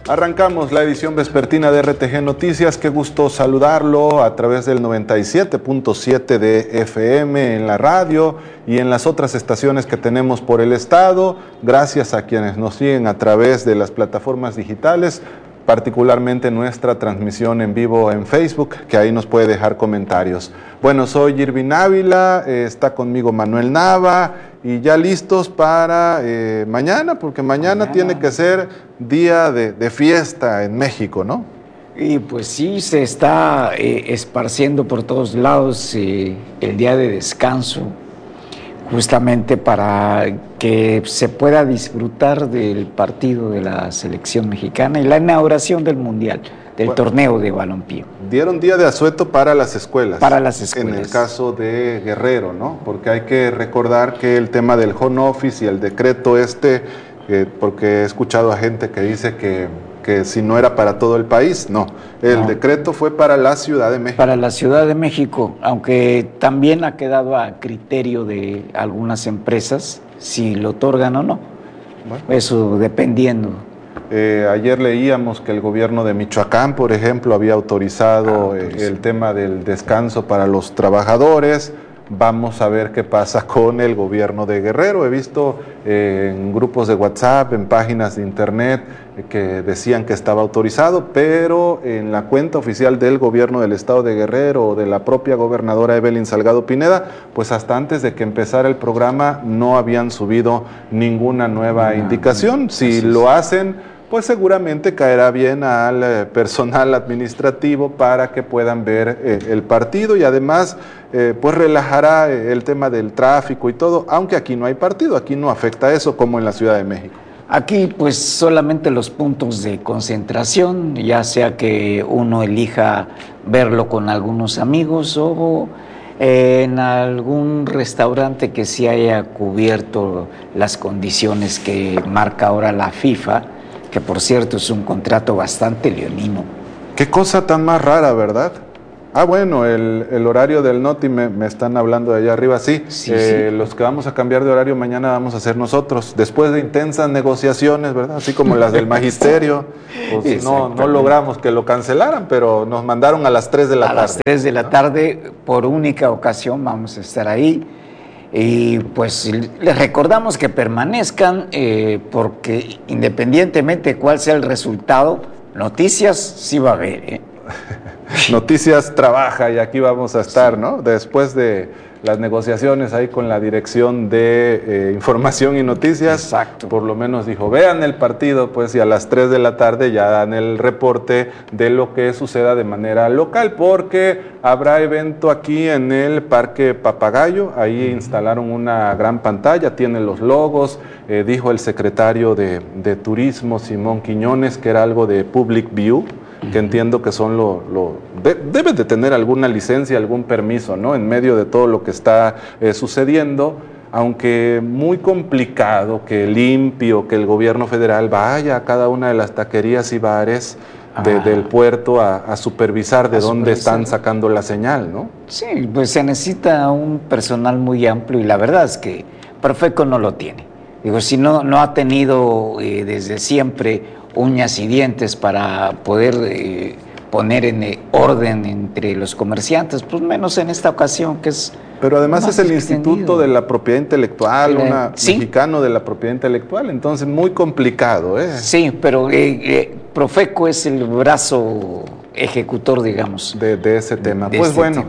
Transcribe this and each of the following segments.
Arrancamos la edición vespertina de RTG Noticias. Qué gusto saludarlo a través del 97.7 de FM en la radio y en las otras estaciones que tenemos por el estado. Gracias a quienes nos siguen a través de las plataformas digitales, particularmente nuestra transmisión en vivo en Facebook, que ahí nos puede dejar comentarios. Bueno, soy Irvin Ávila, está conmigo Manuel Nava y ya listos para mañana, porque mañana tiene que ser día de fiesta en México, ¿no? Y pues sí, se está esparciendo por todos lados el día de descanso, justamente para que se pueda disfrutar del partido de la selección mexicana y la inauguración del Mundial, del torneo de balompié. Dieron día de asueto para las escuelas. Para las escuelas. En el caso de Guerrero, ¿no? Porque hay que recordar que el tema del home office y el decreto porque he escuchado a gente que dice que si no era para todo el país, no. El decreto fue para la Ciudad de México. Para la Ciudad de México, aunque también ha quedado a criterio de algunas empresas si lo otorgan o no. Bueno. Eso dependiendo. Ayer leíamos que el gobierno de Michoacán, por ejemplo, había autorizado el tema del descanso para los trabajadores. Vamos a ver qué pasa con el gobierno de Guerrero. He visto en grupos de WhatsApp, en páginas de internet, que decían que estaba autorizado, pero en la cuenta oficial del gobierno del estado de Guerrero o de la propia gobernadora Evelyn Salgado Pineda, pues hasta antes de que empezara el programa no habían subido ninguna nueva indicación. Si lo hacen, pues seguramente caerá bien al personal administrativo para que puedan ver el partido y además pues relajará el tema del tráfico y todo, aunque aquí no hay partido, aquí no afecta eso como en la Ciudad de México. Aquí pues solamente los puntos de concentración, ya sea que uno elija verlo con algunos amigos o en algún restaurante que sí haya cubierto las condiciones que marca ahora la FIFA, que por cierto es un contrato bastante leonino. Qué cosa tan más rara, ¿verdad? Ah, bueno, el horario del Noti me están hablando de allá arriba, sí. Los que vamos a cambiar de horario mañana vamos a ser nosotros, después de intensas negociaciones, ¿verdad? Así como las del magisterio, pues no logramos que lo cancelaran, pero nos mandaron a las 3 de la tarde. A las 3 de la tarde, por única ocasión vamos a estar ahí. Y pues les recordamos que permanezcan porque independientemente de cuál sea el resultado, noticias sí va a haber. Noticias trabaja y aquí vamos a estar, ¿no? Después de las negociaciones ahí con la Dirección de Información y Noticias. Exacto. Por lo menos dijo, vean el partido, pues, y a las 3 de la tarde ya dan el reporte de lo que suceda de manera local, porque habrá evento aquí en el Parque Papagayo. Ahí instalaron una gran pantalla, tiene los logos, dijo el secretario de Turismo, Simón Quiñones, que era algo de Public View, que entiendo que son deben de tener alguna licencia, algún permiso, ¿no? En medio de todo lo que está sucediendo, aunque muy complicado que el INPI o que el gobierno federal vaya a cada una de las taquerías y bares del puerto a supervisar de dónde están sacando la señal, ¿no? Sí, pues se necesita un personal muy amplio y la verdad es que Profeco no lo tiene. Digo, si no ha tenido desde siempre uñas y dientes para poder poner en orden entre los comerciantes, pues menos en esta ocasión que es... Pero además es el Instituto de la Propiedad Intelectual, mexicano de la propiedad intelectual, entonces muy complicado, ¿eh? Sí, pero Profeco es el brazo ejecutor, digamos. De ese tema. Pues bueno,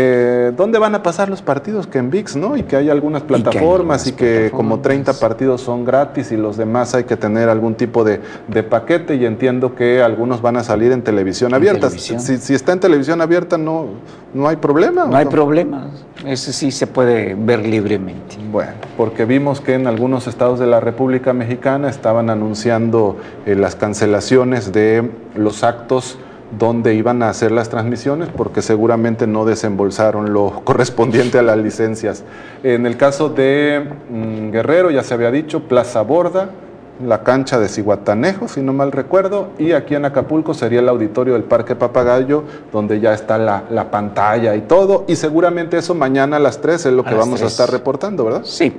¿dónde van a pasar los partidos? Que en ViX, ¿no? Y que hay algunas plataformas y que como 30 partidos son gratis y los demás hay que tener algún tipo de paquete, y entiendo que algunos van a salir en televisión abierta. Si está en televisión abierta no hay problema. No hay problema, ese sí se puede ver libremente. Bueno, porque vimos que en algunos estados de la República Mexicana estaban anunciando las cancelaciones de los actos donde iban a hacer las transmisiones porque seguramente no desembolsaron lo correspondiente a las licencias. En el caso de Guerrero, ya se había dicho, Plaza Borda, la cancha de Zihuatanejo, si no mal recuerdo, y aquí en Acapulco sería el auditorio del Parque Papagayo, donde ya está la pantalla y todo, y seguramente eso mañana a las 3 es lo que vamos a estar reportando, ¿verdad? Sí,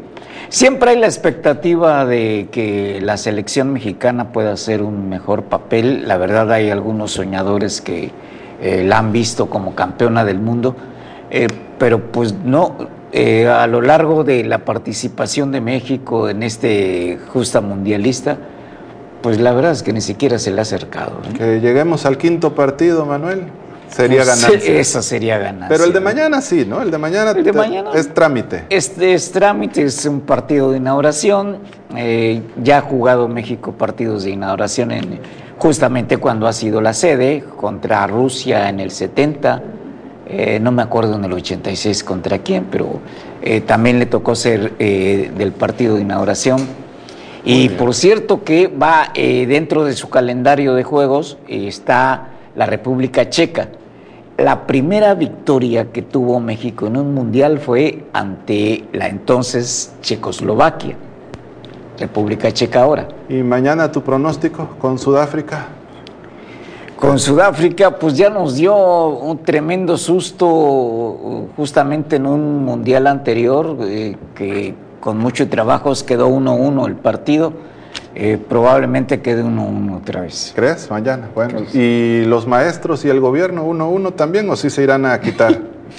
Siempre hay la expectativa de que la selección mexicana pueda hacer un mejor papel. La verdad, hay algunos soñadores que la han visto como campeona del mundo, pero pues no, a lo largo de la participación de México en este justa mundialista, pues la verdad es que ni siquiera se le ha acercado, ¿no? Que lleguemos al quinto partido, Manuel, sería pues, ganancia. Esa sería ganancia. Pero el de mañana sí, ¿no? El de mañana es trámite. Es trámite, es un partido de inauguración. Ya ha jugado México partidos de inauguración justamente cuando ha sido la sede, contra Rusia en el 70, no me acuerdo en el 86 contra quién, pero también le tocó ser del partido de inauguración. Y por cierto que va dentro de su calendario de juegos está la República Checa. La primera victoria que tuvo México en un mundial fue ante la entonces Checoslovaquia, República Checa ahora. ¿Y mañana tu pronóstico con Sudáfrica? Con Sudáfrica, pues ya nos dio un tremendo susto justamente en un mundial anterior, que con mucho trabajo quedó 1-1 el partido. Probablemente quede 1-1 otra vez. ¿Crees? Mañana. Bueno, ¿y los maestros y el gobierno 1-1 también o sí se irán a quitar?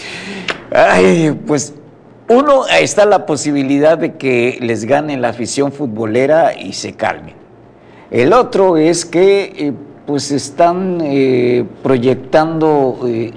Ay, pues está la posibilidad de que les gane la afición futbolera y se calmen. El otro es que pues están proyectando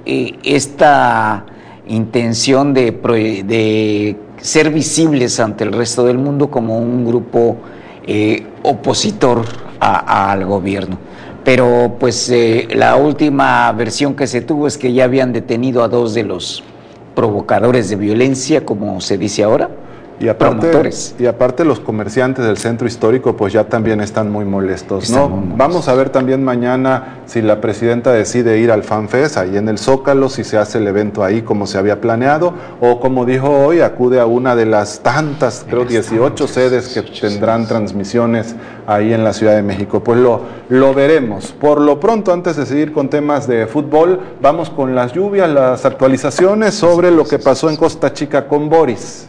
esta intención de ser visibles ante el resto del mundo como un grupo opositor al gobierno. Pero pues la última versión que se tuvo es que ya habían detenido a 2 de los provocadores de violencia, como se dice ahora. Y aparte los comerciantes del centro histórico pues ya también están muy molestos, ¿no? Vamos a ver también mañana si la presidenta decide ir al FanFest ahí en el Zócalo, si se hace el evento ahí como se había planeado, o como dijo hoy, acude a una de las tantas, creo 18 sedes que tendrán transmisiones ahí en la Ciudad de México. Pues lo veremos. Por lo pronto, antes de seguir con temas de fútbol, vamos con las lluvias, las actualizaciones sobre lo que pasó en Costa Chica con Boris.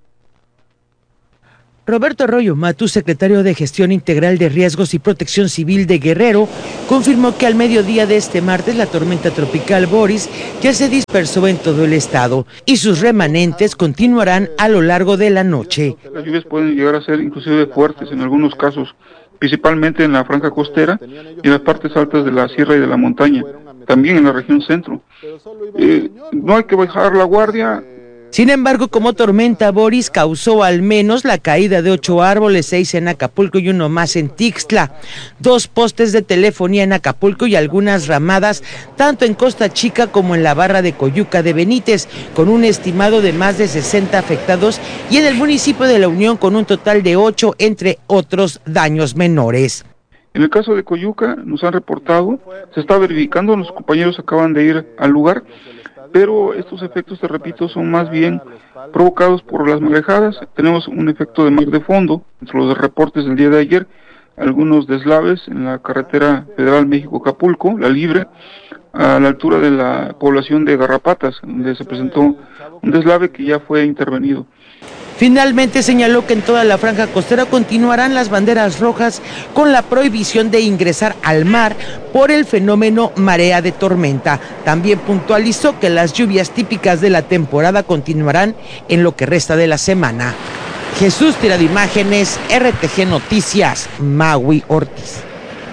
Roberto Arroyo Matú, secretario de Gestión Integral de Riesgos y Protección Civil de Guerrero, confirmó que al mediodía de este martes la tormenta tropical Boris ya se dispersó en todo el estado y sus remanentes continuarán a lo largo de la noche. Las lluvias pueden llegar a ser inclusive fuertes en algunos casos, principalmente en la franja costera y en las partes altas de la sierra y de la montaña, también en la región centro. No hay que bajar la guardia. Sin embargo, como tormenta Boris causó al menos la caída de 8 árboles, 6 en Acapulco y 1 más en Tixtla, 2 postes de telefonía en Acapulco y algunas ramadas tanto en Costa Chica como en la barra de Coyuca de Benítez, con un estimado de más de 60 afectados, y en el municipio de La Unión con un total de 8, entre otros daños menores. En el caso de Coyuca nos han reportado, se está verificando, los compañeros acaban de ir al lugar, pero estos efectos, te repito, son más bien provocados por las marejadas. Tenemos un efecto de mar de fondo, entre los reportes del día de ayer, algunos deslaves en la carretera federal México-Acapulco, la Libre, a la altura de la población de Garrapatas, donde se presentó un deslave que ya fue intervenido. Finalmente señaló que en toda la franja costera continuarán las banderas rojas con la prohibición de ingresar al mar por el fenómeno marea de tormenta. También puntualizó que las lluvias típicas de la temporada continuarán en lo que resta de la semana. Jesús Tirado Imágenes, RTG Noticias, Magui Ortiz.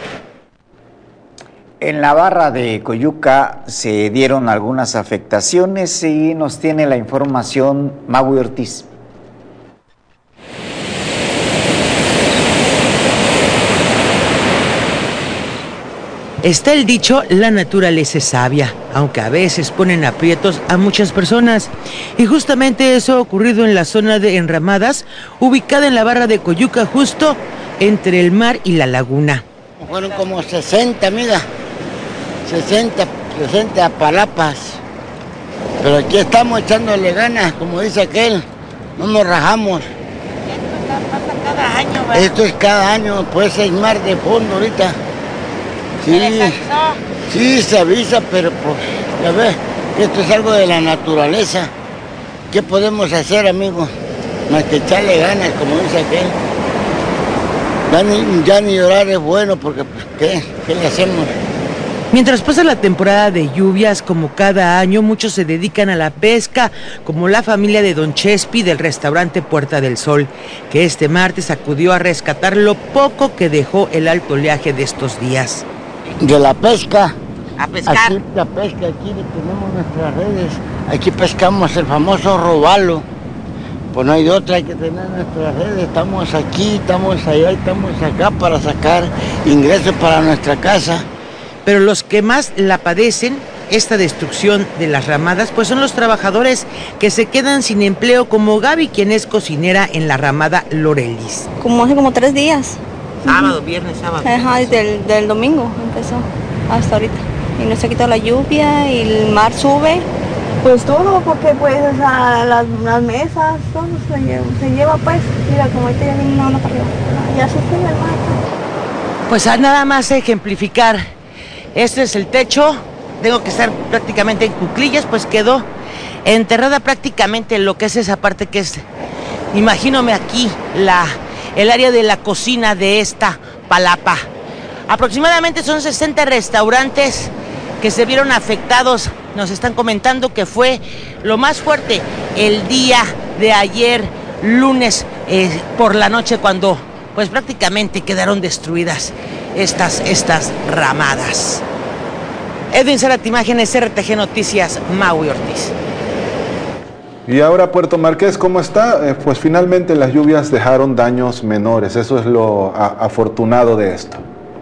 En la barra de Coyuca se dieron algunas afectaciones y nos tiene la información Magui Ortiz. Está el dicho, la naturaleza es sabia, aunque a veces ponen aprietos a muchas personas. Y justamente eso ha ocurrido en la zona de Enramadas, ubicada en la barra de Coyuca, justo entre el mar y la laguna. Fueron como 60, mira, 60 palapas. Pero aquí estamos echándole ganas, como dice aquel, no nos rajamos. Esto pasa cada año, ¿verdad? Esto es cada año, pues hay mar de fondo ahorita. Sí, se avisa, pero pues, ya ves, esto es algo de la naturaleza. ¿Qué podemos hacer, amigo? más que echarle ganas, como dice aquel. Ya ni llorar es bueno, porque pues, ¿qué le hacemos? Mientras pasa la temporada de lluvias, como cada año, muchos se dedican a la pesca, como la familia de Don Chespi del restaurante Puerta del Sol, que este martes acudió a rescatar lo poco que dejó el alto oleaje de estos días. De la pesca. A pescar. Aquí, la pesca, aquí tenemos nuestras redes. Aquí pescamos el famoso robalo. Pues no hay de otra, hay que tener nuestras redes. Estamos aquí, estamos allá, estamos acá para sacar ingresos para nuestra casa. Pero los que más la padecen, esta destrucción de las ramadas, pues son los trabajadores que se quedan sin empleo, como Gaby, quien es cocinera en la ramada Lorelis. Hace 3 días. Sábado, viernes, sábado. Ajá, desde el domingo empezó hasta ahorita. Y nos ha quitado la lluvia y el mar sube. Pues todo, porque pues o sea, las mesas, todo se lleva pues, mira, como ahorita ya viene una para arriba, ya se sube el mar. Pues a nada más ejemplificar, este es el techo, tengo que estar prácticamente en cuclillas, pues quedó enterrada prácticamente lo que es esa parte que es, imagínome aquí, el área de la cocina de esta palapa. Aproximadamente son 60 restaurantes que se vieron afectados. Nos están comentando que fue lo más fuerte el día de ayer, lunes, por la noche, cuando pues prácticamente quedaron destruidas estas ramadas. Edwin Zárate, imágenes, RTG Noticias, Maui Ortiz. Y ahora Puerto Marqués, ¿cómo está? Pues finalmente las lluvias dejaron daños menores, eso es lo afortunado de esto.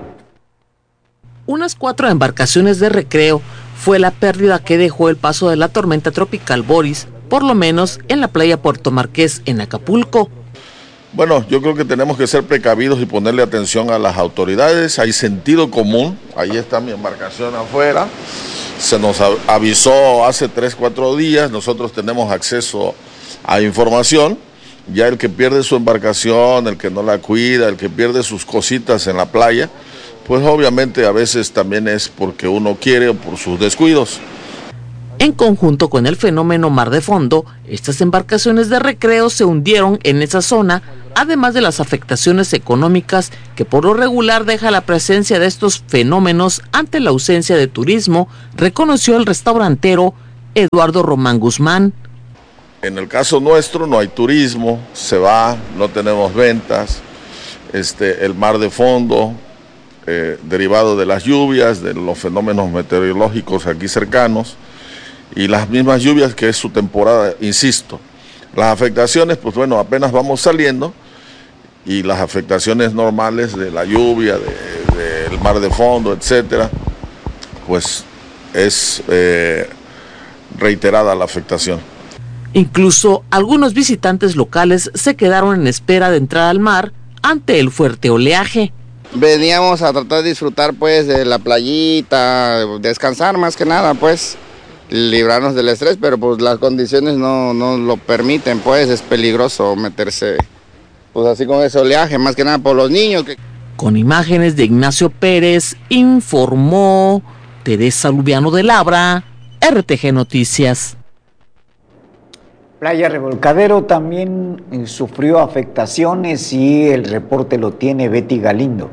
Unas 4 embarcaciones de recreo fue la pérdida que dejó el paso de la tormenta tropical Boris, por lo menos en la playa Puerto Marqués, en Acapulco. Bueno, yo creo que tenemos que ser precavidos y ponerle atención a las autoridades. Hay sentido común. Ahí está mi embarcación afuera. Se nos avisó hace 3-4 días. Nosotros tenemos acceso a información. Ya el que pierde su embarcación, el que no la cuida, el que pierde sus cositas en la playa, pues obviamente a veces también es porque uno quiere o por sus descuidos. En conjunto con el fenómeno mar de fondo, estas embarcaciones de recreo se hundieron en esa zona, además de las afectaciones económicas que por lo regular deja la presencia de estos fenómenos ante la ausencia de turismo, reconoció el restaurantero Eduardo Román Guzmán. En el caso nuestro no hay turismo, se va, no tenemos ventas, el mar de fondo, derivado de las lluvias, de los fenómenos meteorológicos aquí cercanos, y las mismas lluvias que es su temporada, insisto. Las afectaciones, pues bueno, apenas vamos saliendo, y las afectaciones normales de la lluvia, del mar de fondo, etcétera, pues es reiterada la afectación. Incluso algunos visitantes locales se quedaron en espera de entrar al mar ante el fuerte oleaje. Veníamos a tratar de disfrutar pues de la playita, descansar más que nada pues, librarnos del estrés, pero pues las condiciones no lo permiten pues, es peligroso meterse pues así con ese oleaje, más que nada por los niños. Con imágenes de Ignacio Pérez, informó Teresa Lubiano de Labra, RTG Noticias. Playa Revolcadero también sufrió afectaciones y el reporte lo tiene Betty Galindo.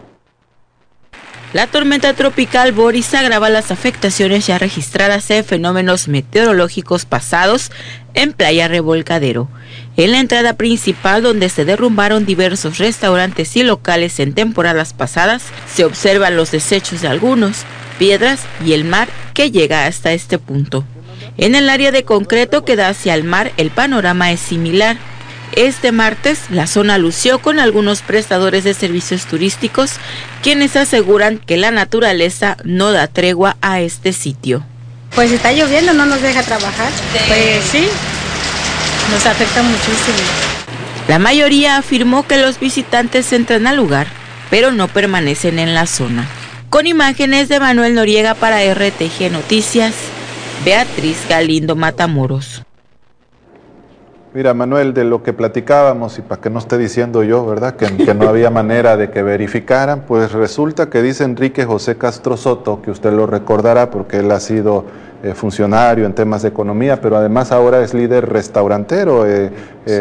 La tormenta tropical Boris agrava las afectaciones ya registradas en fenómenos meteorológicos pasados en Playa Revolcadero. En la entrada principal, donde se derrumbaron diversos restaurantes y locales en temporadas pasadas, se observan los desechos de algunos, piedras y el mar que llega hasta este punto. En el área de concreto que da hacia el mar, el panorama es similar. Este martes, la zona lució con algunos prestadores de servicios turísticos, quienes aseguran que la naturaleza no da tregua a este sitio. Pues está lloviendo, no nos deja trabajar. Pues sí, nos afecta muchísimo. La mayoría afirmó que los visitantes entran al lugar, pero no permanecen en la zona. Con imágenes de Manuel Noriega para RTG Noticias, Beatriz Galindo Matamoros. Mira, Manuel, de lo que platicábamos, y para que no esté diciendo yo, ¿verdad?, que no había manera de que verificaran, pues resulta que dice Enrique José Castro Soto, que usted lo recordará porque él ha sido funcionario en temas de economía, pero además ahora es líder restaurantero,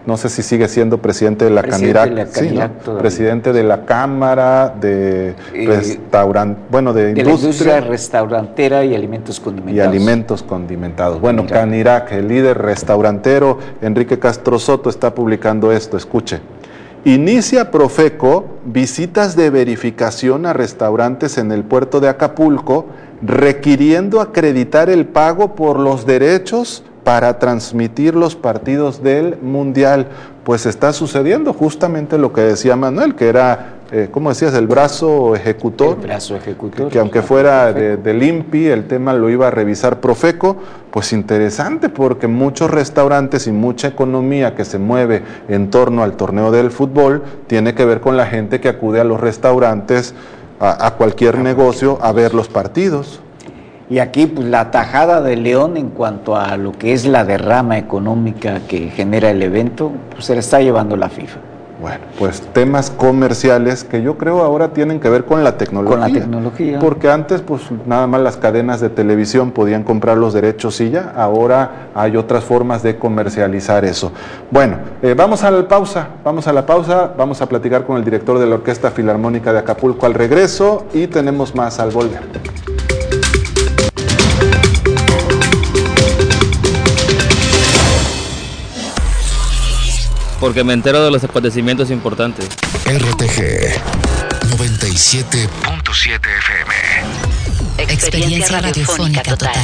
no sé si sigue siendo presidente de la Canirac, presidente de la Cámara de de industria restaurantera y alimentos condimentados. Bueno, Canirac, el líder restaurantero Enrique Castro Soto está publicando esto, escuche. Inicia Profeco visitas de verificación a restaurantes en el puerto de Acapulco, requiriendo acreditar el pago por los derechos para transmitir los partidos del Mundial. Pues está sucediendo justamente lo que decía Manuel, que era, ¿cómo decías?, el brazo ejecutor. El brazo ejecutor. Que aunque fuera del INPI, el tema lo iba a revisar Profeco. Pues interesante, porque muchos restaurantes y mucha economía que se mueve en torno al torneo del fútbol tiene que ver con la gente que acude a los restaurantes, a cualquier negocio, a ver los partidos. Y aquí pues la tajada de León en cuanto a lo que es la derrama económica que genera el evento, pues se la está llevando la FIFA. Bueno, pues temas comerciales que yo creo ahora tienen que ver con la tecnología. Con la tecnología. Porque antes pues nada más las cadenas de televisión podían comprar los derechos y ya, ahora hay otras formas de comercializar eso. Bueno, vamos a la pausa, vamos a platicar con el director de la Orquesta Filarmónica de Acapulco al regreso y tenemos más al volver. Porque me entero de los acontecimientos importantes. RTG 97.7 FM. Experiencia radiofónica total.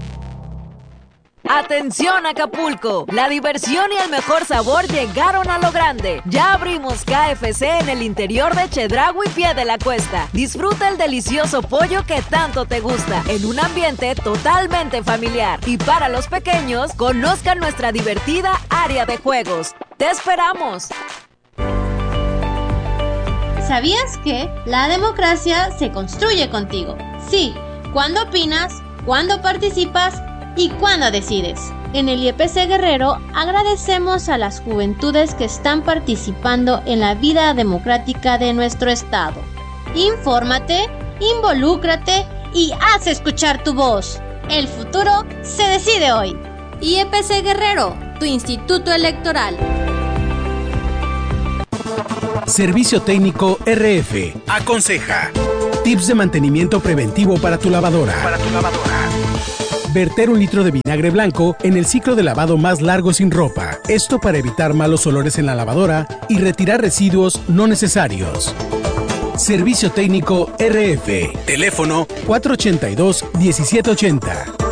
Atención Acapulco, la diversión y el mejor sabor llegaron a lo grande. Ya abrimos KFC en el interior de Chedraui y Pie de la Cuesta. Disfruta el delicioso pollo que tanto te gusta en un ambiente totalmente familiar. Y para los pequeños, conozcan nuestra divertida área de juegos. ¡Te esperamos! ¿Sabías que la democracia se construye contigo? Sí, cuando opinas, cuando participas y cuando decides. En el IEPC Guerrero agradecemos a las juventudes que están participando en la vida democrática de nuestro estado. Infórmate, involúcrate y haz escuchar tu voz. El futuro se decide hoy. IEPC Guerrero, tu instituto electoral. Servicio Técnico RF aconseja. Tips de mantenimiento preventivo para tu lavadora. Verter 1 litro de vinagre blanco en el ciclo de lavado más largo sin ropa. Esto para evitar malos olores en la lavadora y retirar residuos no necesarios. Servicio Técnico RF. Teléfono 482-1780.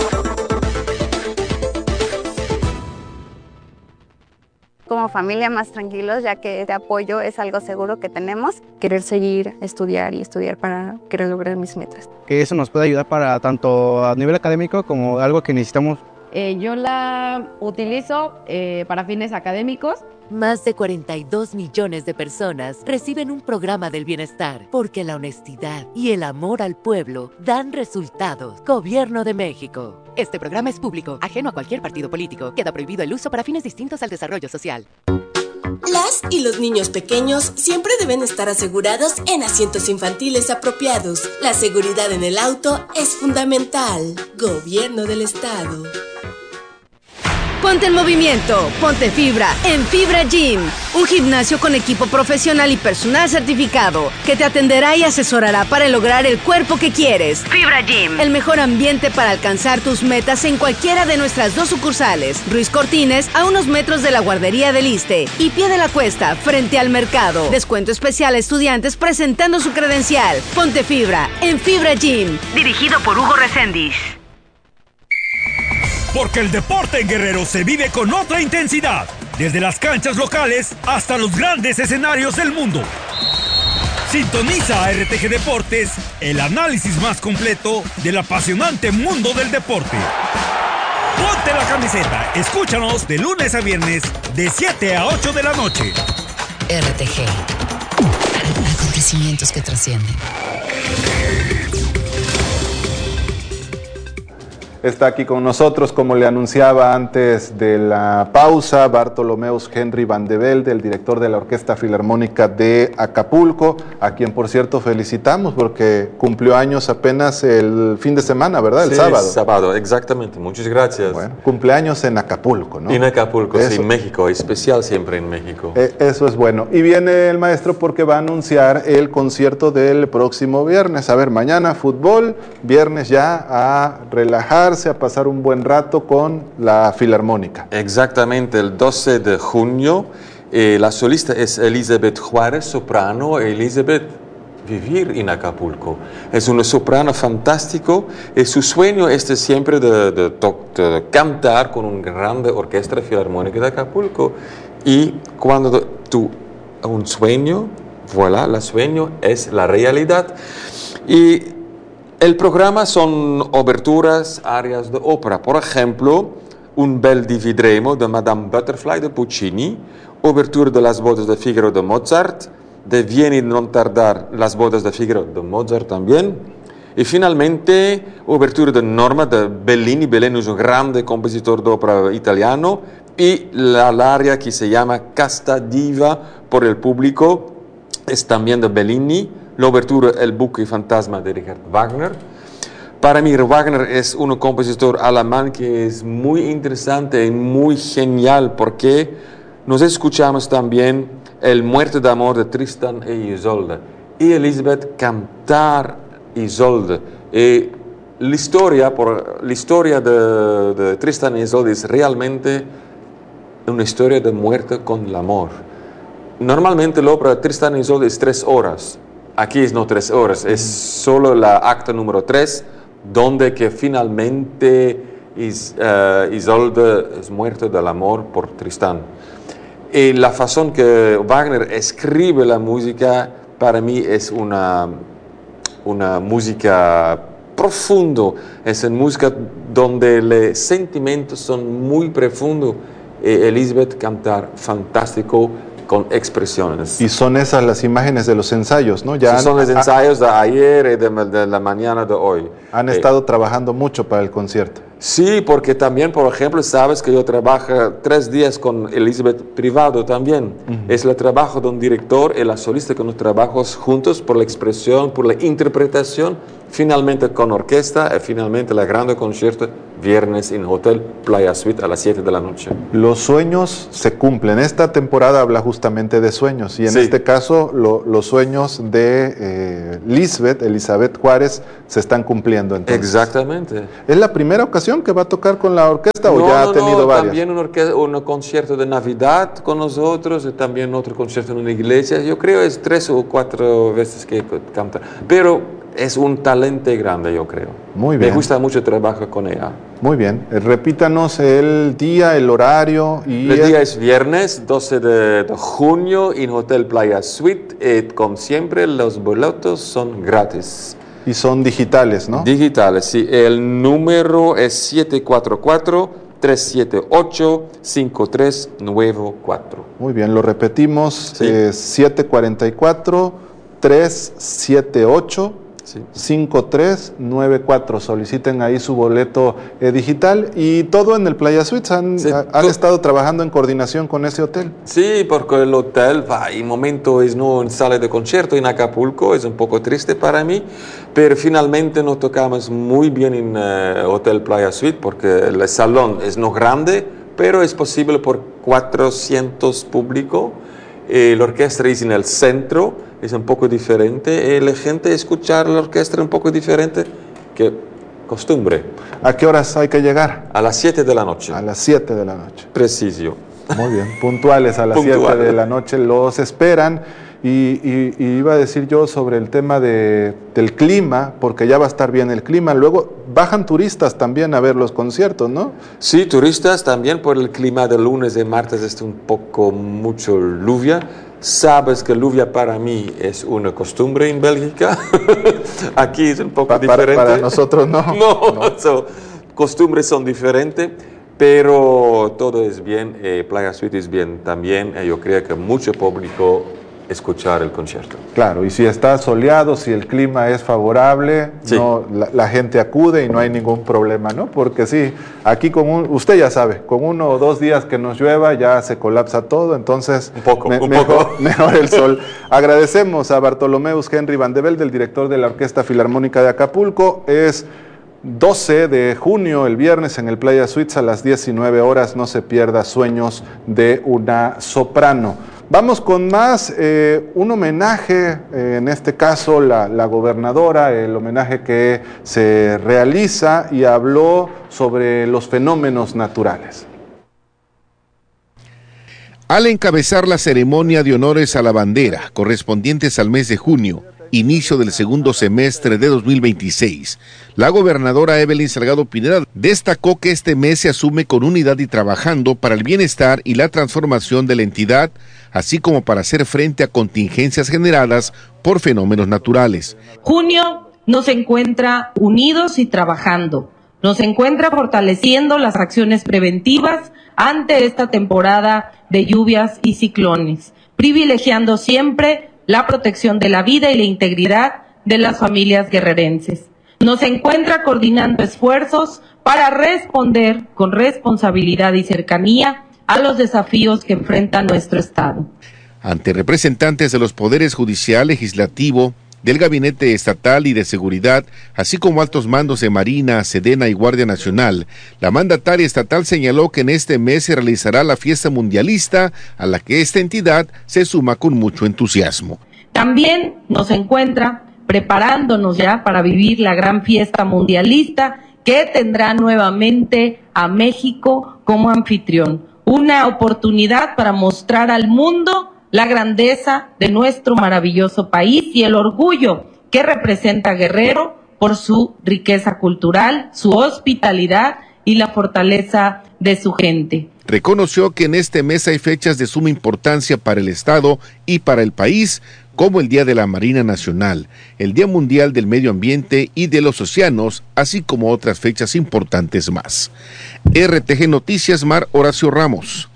Como familia más tranquilos, ya que este apoyo es algo seguro que tenemos. Querer seguir, estudiar para querer lograr mis metas. Que eso nos puede ayudar para tanto a nivel académico como algo que necesitamos. Yo la utilizo para fines académicos. Más de 42 millones de personas reciben un programa del bienestar porque la honestidad y el amor al pueblo dan resultados. Gobierno de México. Este programa es público, ajeno a cualquier partido político. Queda prohibido el uso para fines distintos al desarrollo social. Las y los niños pequeños siempre deben estar asegurados en asientos infantiles apropiados. La seguridad en el auto es fundamental. Gobierno del Estado. Ponte en movimiento, ponte fibra en Fibra Gym, un gimnasio con equipo profesional y personal certificado que te atenderá y asesorará para lograr el cuerpo que quieres. Fibra Gym, el mejor ambiente para alcanzar tus metas en cualquiera de nuestras 2 sucursales, Ruiz Cortines a unos metros de la guardería del Iste y Pie de la Cuesta frente al mercado. Descuento especial a estudiantes presentando su credencial. Ponte fibra en Fibra Gym, dirigido por Hugo Reséndiz. Porque el deporte en Guerrero se vive con otra intensidad, desde las canchas locales hasta los grandes escenarios del mundo. Sintoniza a RTG Deportes, el análisis más completo del apasionante mundo del deporte. Ponte la camiseta, escúchanos de lunes a viernes, de 7 a 8 de la noche. RTG. Acontecimientos que trascienden. Está aquí con nosotros, como le anunciaba antes de la pausa, Bartolomeus Henry Van de Velde, el director de la Orquesta Filarmónica de Acapulco, a quien por cierto felicitamos porque cumplió años apenas el fin de semana, ¿verdad? El sábado. Sábado, exactamente. Muchas gracias. Bueno, cumpleaños en Acapulco, ¿no? En Acapulco, Eso. sí, México, especial siempre en México. Eso es bueno. Y viene el maestro porque va a anunciar el concierto del próximo viernes. A ver, mañana fútbol, viernes ya a relajarse, a pasar un buen rato con la Filarmónica. Exactamente, el 12 de junio. La solista es Elizabeth Juárez, soprano. Elizabeth, vivir en Acapulco. Es una soprano fantástico. Su sueño es siempre de cantar con una grande orquesta filarmónica de Acapulco. Y cuando tú un sueño, voilà, el sueño es la realidad. Y el programa son oberturas, arias de ópera. Por ejemplo, Un bel di Vidremo de Madame Butterfly de Puccini, obertura de Las bodas de Figaro de Mozart, de Vieni non tardar, Las bodas de Figaro de Mozart también, y finalmente obertura de Norma de Bellini. Bellini es un grande compositor de ópera italiano, y la aria que se llama Casta Diva por el público es también de Bellini. La obertura El buque fantasma de Richard Wagner. Para mí Wagner es un compositor alemán que es muy interesante y muy genial porque nos escuchamos también El muerte de amor de Tristan e Isolde y Elizabeth cantar Isolde. La historia de Tristan e Isolde es realmente una historia de muerte con el amor. Normalmente la ópera de Tristan e Isolde es 3 horas. Aquí es no 3 horas, es solo la acta número 3, donde que finalmente Isolde es muerta del amor por Tristán. Y la razón que Wagner escribe la música, para mí es una música profunda, es una música donde los sentimientos son muy profundos. Elizabeth cantar fantástico, con expresiones. Y son esas las imágenes de los ensayos, ¿no? Ya son los ensayos de ayer y de la mañana de hoy. Han estado trabajando mucho para el concierto. Sí, porque también, por ejemplo, sabes que yo trabajo 3 días con Elizabeth privado también. Es el trabajo de un director y la solista que nos trabajamos juntos por la expresión, por la interpretación, finalmente con orquesta y finalmente el grande concierto viernes en Hotel Playa Suite a las 7 de la noche. Los sueños se cumplen. Esta temporada habla justamente de sueños y en este caso los sueños de Elizabeth Juárez se están cumpliendo entonces. Exactamente. ¿Es la primera ocasión que va a tocar con la orquesta o ya ha tenido varias? También un concierto de Navidad con nosotros y también otro concierto en una iglesia. Yo creo es 3 o 4 veces que canta. Pero es un talento grande, yo creo. Muy bien. Me gusta mucho trabajar con ella. Muy bien. Repítanos el día, el horario. El día es viernes 12 de junio en Hotel Playa Suite. Como siempre, los boletos son gratis. Y son digitales, ¿no? Digitales, sí. El número es 744-378-5394. Muy bien, lo repetimos. Sí. 744-378. Sí. 5394. Soliciten ahí su boleto digital y todo en el Playa Suites. Han estado trabajando en coordinación con ese hotel. Sí, porque el hotel, en momento es no en sala de concierto en Acapulco, es un poco triste para mí, pero finalmente nos tocamos muy bien en Hotel Playa Suite porque el salón es no grande, pero es posible por 400 público. La orquesta es en el centro. Es un poco diferente. La gente escuchar la orquesta un poco diferente que costumbre. ¿A qué horas hay que llegar? A las 7 de la noche. A las 7 de la noche. Preciso. Muy bien. Puntuales a las 7 de la noche los esperan. Y iba a decir yo sobre el tema del clima, porque ya va a estar bien el clima. Luego bajan turistas también a ver los conciertos, ¿no? Sí, turistas también por el clima de lunes y martes es un poco mucho lluvia. Sabes que lluvia para mí es una costumbre en Bélgica. Aquí es un poco diferente. Para nosotros no. No. Costumbres son diferentes, pero todo es bien. Playa Suite es bien también. Yo creo que mucho público escuchar el concierto. Claro, y si está soleado, si el clima es favorable, sí, no, la gente acude y no hay ningún problema, ¿no? Porque sí, aquí usted ya sabe, con 1 o 2 días que nos llueva ya se colapsa todo, entonces mejor el sol. Agradecemos a Bartolomeus Henry Vandevelde, el director de la Orquesta Filarmónica de Acapulco. Es 12 de junio, el viernes, en el Playa Suites a las 19 horas. No se pierda Sueños de una soprano. Vamos con más, un homenaje, en este caso la gobernadora, el homenaje que se realiza, y habló sobre los fenómenos naturales. Al encabezar la ceremonia de honores a la bandera, correspondientes al mes de junio, inicio del segundo semestre de 2026, la gobernadora Evelyn Salgado Pineda destacó que este mes se asume con unidad y trabajando para el bienestar y la transformación de la entidad, así como para hacer frente a contingencias generadas por fenómenos naturales. Junio nos encuentra unidos y trabajando, nos encuentra fortaleciendo las acciones preventivas ante esta temporada de lluvias y ciclones, privilegiando siempre la protección de la vida y la integridad de las familias guerrerenses. Nos encuentra coordinando esfuerzos para responder con responsabilidad y cercanía a los desafíos que enfrenta nuestro Estado. Ante representantes de los poderes judicial, legislativo, del Gabinete Estatal y de Seguridad, así como altos mandos de Marina, Sedena y Guardia Nacional, la mandataria estatal señaló que en este mes se realizará la fiesta mundialista, a la que esta entidad se suma con mucho entusiasmo. También nos encuentra preparándonos ya para vivir la gran fiesta mundialista que tendrá nuevamente a México como anfitrión. Una oportunidad para mostrar al mundo la grandeza de nuestro maravilloso país y el orgullo que representa Guerrero por su riqueza cultural, su hospitalidad y la fortaleza de su gente. Reconoció que en este mes hay fechas de suma importancia para el Estado y para el país, como el Día de la Marina Nacional, el Día Mundial del Medio Ambiente y de los Océanos, así como otras fechas importantes más. RTG Noticias, Mar Horacio Ramos.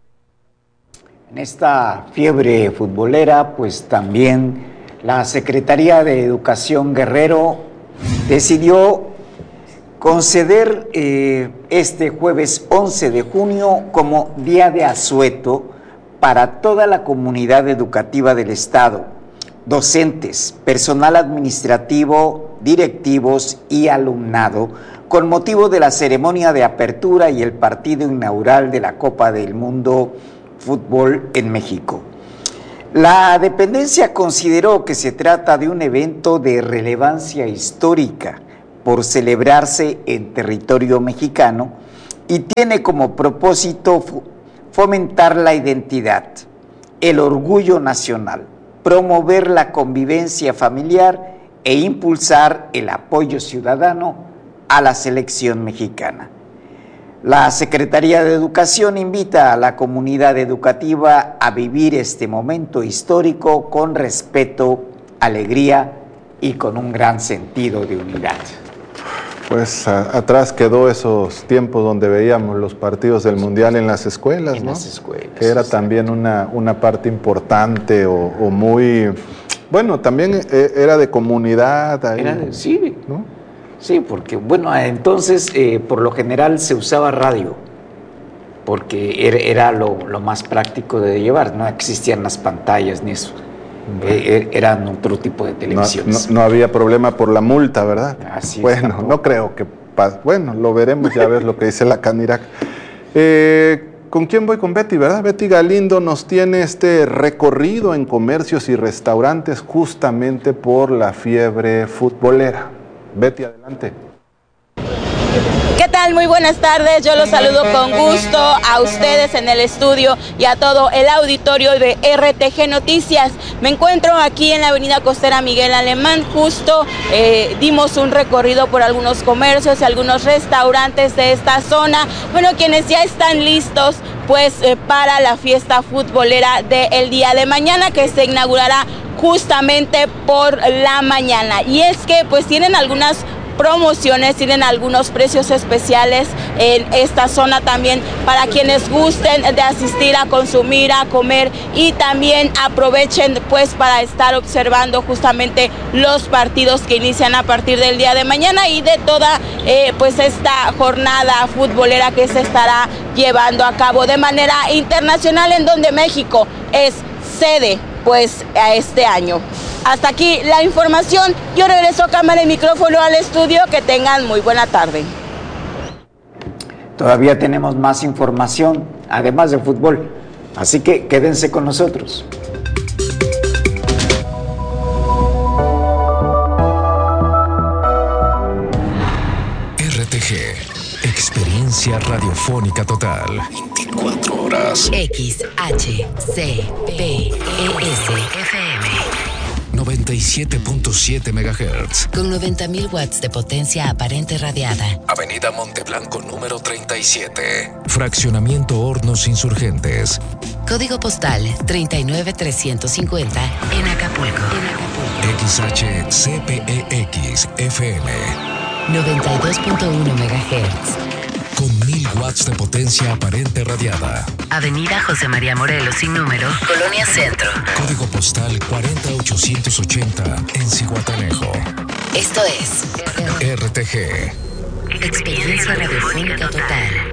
En esta fiebre futbolera, pues también la Secretaría de Educación Guerrero decidió conceder este jueves 11 de junio como día de asueto para toda la comunidad educativa del Estado, docentes, personal administrativo, directivos y alumnado, con motivo de la ceremonia de apertura y el partido inaugural de la Copa del Mundo Fútbol en México. La dependencia consideró que se trata de un evento de relevancia histórica por celebrarse en territorio mexicano y tiene como propósito fomentar la identidad, el orgullo nacional, promover la convivencia familiar e impulsar el apoyo ciudadano a la selección mexicana. La Secretaría de Educación invita a la comunidad educativa a vivir este momento histórico con respeto, alegría y con un gran sentido de unidad. Pues atrás quedó esos tiempos donde veíamos los partidos del Mundial en las escuelas, ¿no? En las escuelas. Que era también una parte importante o muy... Bueno, también era de comunidad. Ahí, era de, sí, ¿no? Sí, porque bueno, entonces por lo general se usaba radio, porque era lo más práctico de llevar, no existían las pantallas ni eso. Eran otro tipo de televisiones. No había problema por la multa, ¿verdad? Así bueno, tampoco. No creo que pase. Bueno, lo veremos, ya ves lo que dice la Canirac. ¿Con quién voy? Con Betty, ¿verdad? Betty Galindo nos tiene este recorrido en comercios y restaurantes justamente por la fiebre futbolera. Betty, adelante. ¿Qué tal? Muy buenas tardes, yo los saludo con gusto a ustedes en el estudio y a todo el auditorio de RTG Noticias. Me encuentro aquí en la avenida costera Miguel Alemán, justo dimos un recorrido por algunos comercios y algunos restaurantes de esta zona, bueno, quienes ya están listos pues para la fiesta futbolera del día de mañana, que se inaugurará justamente por la mañana. Y es que pues tienen algunas promociones, tienen algunos precios especiales en esta zona también para quienes gusten de asistir a consumir, a comer y también aprovechen pues para estar observando justamente los partidos que inician a partir del día de mañana y de toda pues esta jornada futbolera que se estará llevando a cabo de manera internacional, en donde México es sede pues a este año. Hasta aquí la información. Yo regreso a cámara y micrófono al estudio. Que tengan muy buena tarde. Todavía tenemos más información, además de fútbol. Así que quédense con nosotros. RTG, experiencia radiofónica total. 24 horas. XHCPES-FM 97.7 MHz. con 90,000 watts de potencia aparente radiada. Avenida Monteblanco número 37. Fraccionamiento Hornos Insurgentes. Código postal 39350 en Acapulco. XHCPEX-FM 92.1 MHz. Con 1000 watts de potencia aparente radiada. Avenida José María Morelos sin número, Colonia Centro. Código postal 40880 en Zihuatanejo. Esto es RTG. Experiencia radiofónica total.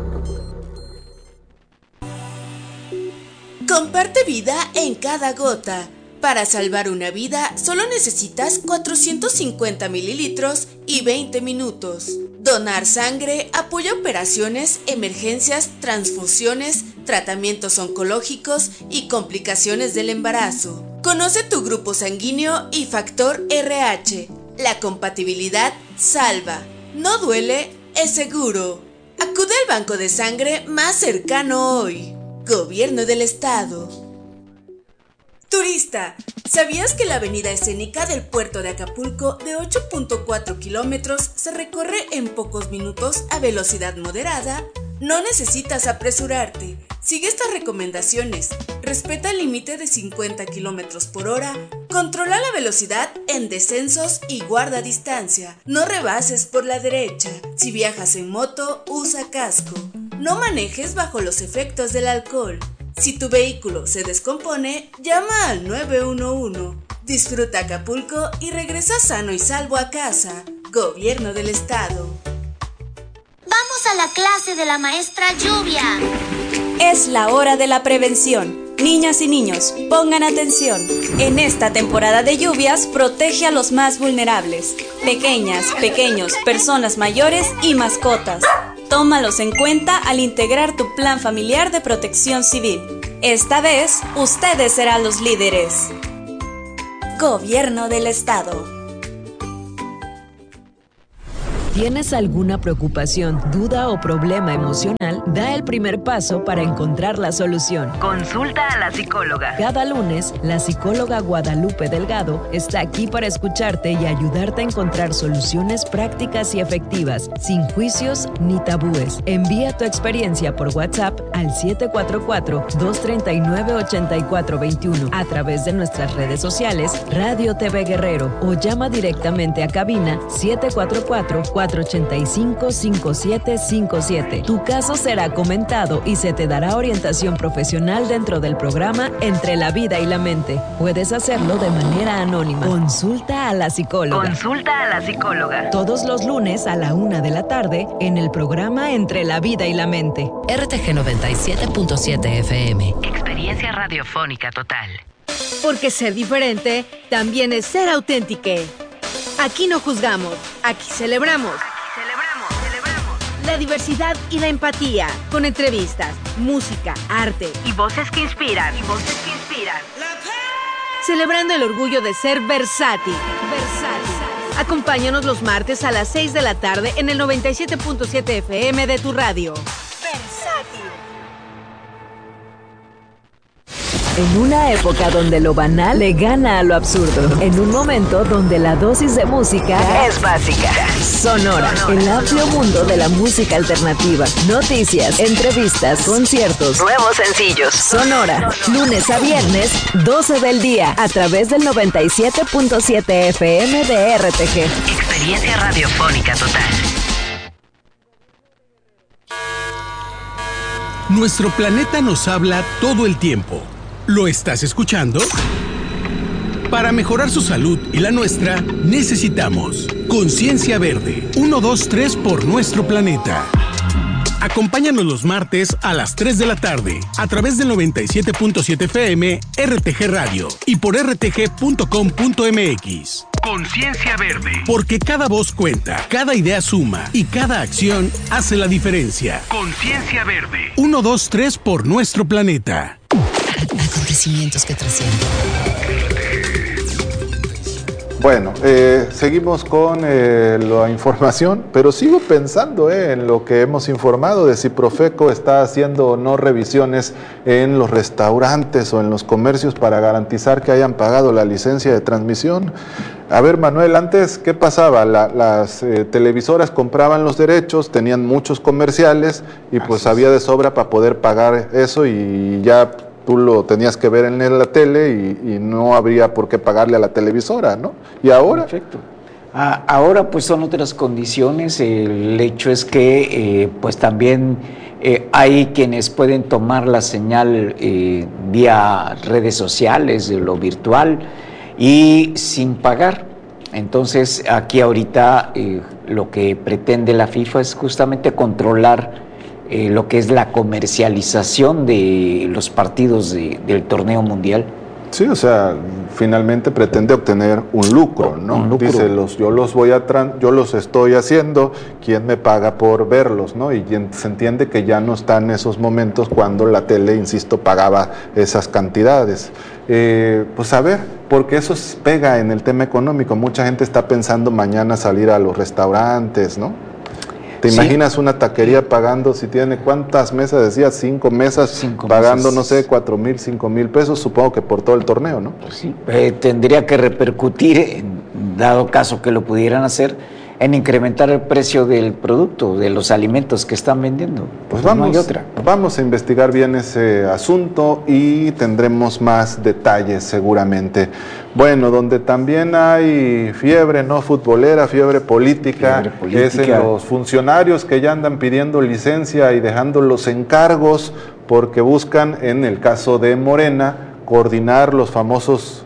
Comparte vida en cada gota. Para salvar una vida, solo necesitas 450 mililitros y 20 minutos. Donar sangre apoya operaciones, emergencias, transfusiones, tratamientos oncológicos y complicaciones del embarazo. Conoce tu grupo sanguíneo y factor RH. La compatibilidad salva. No duele, es seguro. Acude al banco de sangre más cercano hoy. Gobierno del Estado. Turista, ¿sabías que la avenida escénica del puerto de Acapulco de 8.4 kilómetros se recorre en pocos minutos a velocidad moderada? No necesitas apresurarte. Sigue estas recomendaciones. Respeta el límite de 50 kilómetros por hora. Controla la velocidad en descensos y guarda distancia. No rebases por la derecha. Si viajas en moto, usa casco. No manejes bajo los efectos del alcohol. Si tu vehículo se descompone, llama al 911. Disfruta Acapulco y regresa sano y salvo a casa. Gobierno del Estado. Vamos a la clase de la maestra Lluvia. Es la hora de la prevención. Niñas y niños, pongan atención. En esta temporada de lluvias, protege a los más vulnerables. Pequeñas, pequeños, personas mayores y mascotas. Tómalos en cuenta al integrar tu plan familiar de protección civil. Esta vez, ustedes serán los líderes. Gobierno del Estado. ¿Tienes alguna preocupación, duda o problema emocional? Da el primer paso para encontrar la solución. Consulta a la psicóloga. Cada lunes, la psicóloga Guadalupe Delgado está aquí para escucharte y ayudarte a encontrar soluciones prácticas y efectivas, sin juicios ni tabúes. Envía tu experiencia por WhatsApp al 744-239-8421 a través de nuestras redes sociales, Radio TV Guerrero, o llama directamente a cabina 744-485-5757. Tu caso será comentado y se te dará orientación profesional dentro del programa Entre la Vida y la Mente. Puedes hacerlo de manera anónima. Consulta a la psicóloga. Consulta a la psicóloga. Todos los lunes a la 1 de la tarde en el programa Entre la Vida y la Mente. RTG 97.7 FM. Experiencia radiofónica total. Porque ser diferente también es ser auténtico. Aquí no juzgamos, aquí celebramos. La diversidad y la empatía, con entrevistas, música, arte y voces que inspiran. Celebrando el orgullo de ser versátil. Acompáñanos los martes a las 6 de la tarde en el 97.7 FM de tu radio. En una época donde lo banal le gana a lo absurdo. En un momento donde la dosis de música es básica. Sonora, el amplio mundo de la música alternativa. Noticias, entrevistas, conciertos, nuevos sencillos. Sonora, lunes a viernes, 12 del día, a través del 97.7 FM de RTG. Experiencia radiofónica total. Nuestro planeta nos habla todo el tiempo. ¿Lo estás escuchando? Para mejorar su salud y la nuestra, necesitamos Conciencia Verde. 1, 2, 3 por nuestro planeta. Acompáñanos los martes a las 3 de la tarde a través del 97.7 FM, RTG Radio y por rtg.com.mx. Conciencia Verde. Porque cada voz cuenta, cada idea suma y cada acción hace la diferencia. Conciencia Verde. 1, 2, 3 por nuestro planeta. Acontecimientos que trascienden. Bueno, seguimos con la información, pero sigo pensando en lo que hemos informado de si Profeco está haciendo o no revisiones en los restaurantes o en los comercios para garantizar que hayan pagado la licencia de transmisión. A ver, Manuel, antes, ¿qué pasaba? Las televisoras compraban los derechos, tenían muchos comerciales y pues había de sobra para poder pagar eso y ya tú lo tenías que ver en la tele y no habría por qué pagarle a la televisora, ¿no? ¿Y ahora? Perfecto. Ahora pues son otras condiciones. El hecho es que pues también hay quienes pueden tomar la señal vía redes sociales, de lo virtual y sin pagar. Entonces aquí ahorita lo que pretende la FIFA es justamente controlar lo que es la comercialización de los partidos del torneo mundial. Sí, o sea, finalmente pretende obtener un lucro, ¿no? Un lucro. Dice, yo los estoy haciendo, ¿quién me paga por verlos, no? Y se entiende que ya no están esos momentos cuando la tele, insisto, pagaba esas cantidades. Pues a ver, porque eso pega en el tema económico. Mucha gente está pensando mañana salir a los restaurantes, ¿no? ¿Te imaginas una taquería pagando, si tiene cuántas mesas, decías, 5 mesas, pagando, no sé, 4,000, 5,000 pesos, supongo que por todo el torneo, ¿no? Sí, tendría que repercutir, dado caso que lo pudieran hacer, en incrementar el precio del producto, de los alimentos que están vendiendo. Pues no hay otra. Vamos a investigar bien ese asunto y tendremos más detalles seguramente. Bueno, donde también hay fiebre no futbolera, fiebre política, es en los funcionarios que ya andan pidiendo licencia y dejando los encargos porque buscan, en el caso de Morena, coordinar los famosos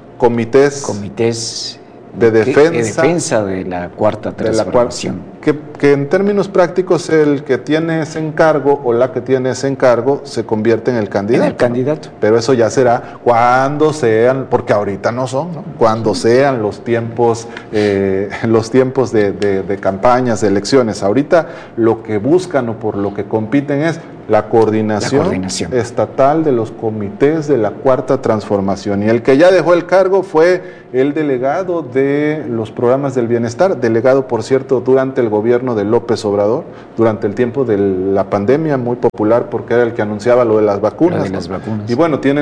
comités de defensa de la cuarta transformación. Que en términos prácticos el que tiene ese encargo o la que tiene ese encargo se convierte en el candidato. Pero eso ya será cuando sean, porque ahorita no son, ¿no? Cuando sean los tiempos de campañas, de elecciones. Ahorita lo que buscan o por lo que compiten es la coordinación estatal de los comités de la cuarta transformación. Y el que ya dejó el cargo fue el delegado de los programas del bienestar, delegado, por cierto, durante el gobierno de López Obrador, durante el tiempo de la pandemia, muy popular porque era el que anunciaba lo de las vacunas. Y bueno, tenía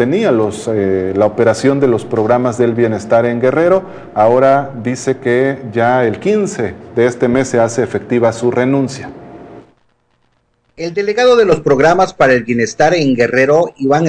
la operación de los programas del bienestar en Guerrero. Ahora dice que ya el 15 de este mes se hace efectiva su renuncia. El delegado de los programas para el bienestar en Guerrero, Iván